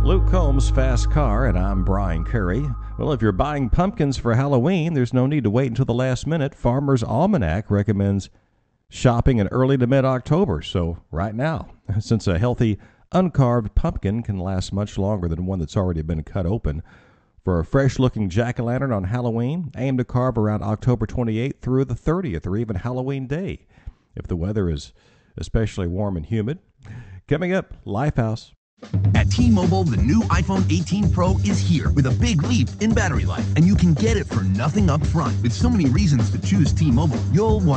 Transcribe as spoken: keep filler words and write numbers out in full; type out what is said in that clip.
Luke Combs, Fast Car, and I'm Brian Curry. Well, if you're buying pumpkins for Halloween, there's no need to wait until the last minute. Farmer's Almanac recommends shopping in early to mid-October, so right now, since a healthy, uncarved pumpkin can last much longer than one that's already been cut open. For a fresh-looking jack-o'-lantern on Halloween, aim to carve around October twenty-eighth through the thirtieth, or even Halloween Day, if the weather is especially warm and humid. Coming up, Lifehouse. At T-Mobile, the new iPhone eighteen Pro is here with a big leap in battery life, and you can get it for nothing up front. With so many reasons to choose T-Mobile, you'll want